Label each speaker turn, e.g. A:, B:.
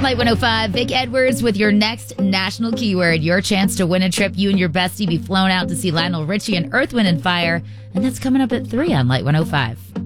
A: Light 105, Vic Edwards with your next national keyword. Your chance to win a trip. You and your bestie be flown out to see Lionel Richie and Earth, Wind & Fire. And that's coming up at 3 on Light 105.